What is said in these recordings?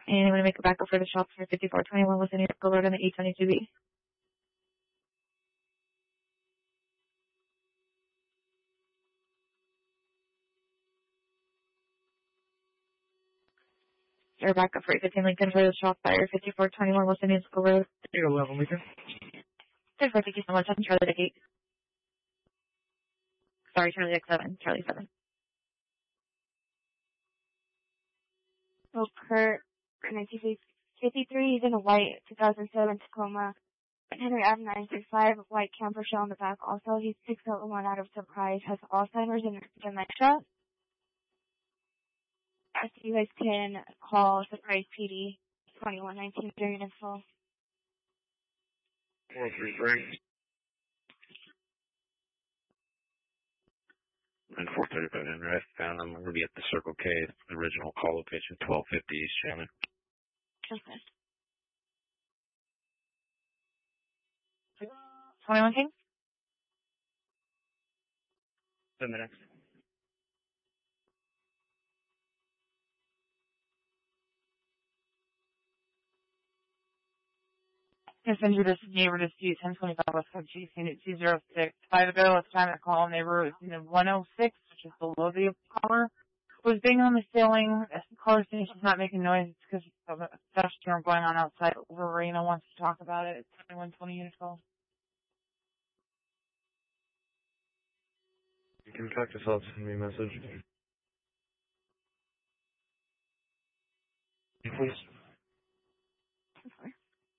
And I'm going to make a backup for the shops for 5421 West Indian School Road on the 822B. Or backup for 815 Lincoln for the shop fire 5421 West Indian School Road. 811 Lincoln. Thank you so much. I'm Charlie Dick 8. Sorry, Charlie Dick 7. Charlie 7. Oh, Kurt, 1953, he's in a white 2007 Tacoma. Henry Ave 935, white camper shell in the back. Also, he's 601 out of Surprise, has Alzheimer's and dementia. So you guys can call Surprise PD 2119 during info. 433. And 435 Henry, I found them. I'm going to be at the Circle K, original call location, 1250 East Chandler. Okay. 21 King? 10 minutes. I'm going to send you this neighbor dispute, 1025 West Coast G, unit 206. 5 ago, last time I called, neighbor was unit 106, which is below the caller, was being on the ceiling. The caller station's not making noise because of a thunderstorm going on outside. Lorena wants to talk about it. It's 2120 unit call. You can track yourself, send me a message. Please. Okay.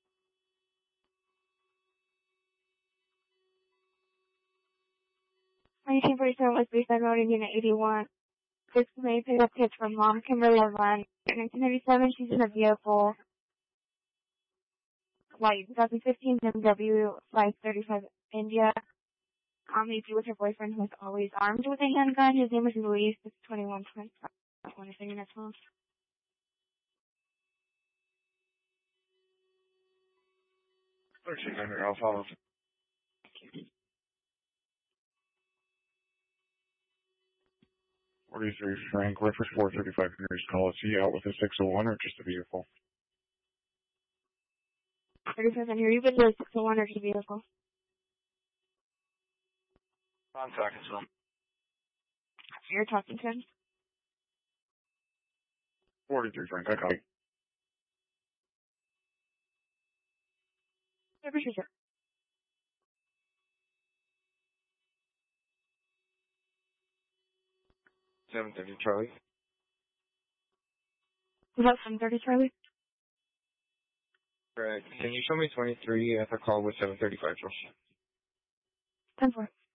My 1947 was Bayside Road in Unit 81. This may pick up kids from Mom Kimberly Levin. In 1997, she's in a vehicle. White 2015 BMW 535 India. If you with her boyfriend who is always armed with a handgun. His name is Luis. It's 2120. I want to say your next one. I'll follow. 43 Frank, wait for 435 Henry's call. Is he out with a 601 or just a vehicle? 37 here. You've been to a 601 or just a vehicle. I'm talking to him. You're talking to him? 43 Frank, I got it. I appreciate it. $730 Charlie. Was that 730, Charlie? Correct. Can you show me 23 at the call with 735 Charlie? 10-4.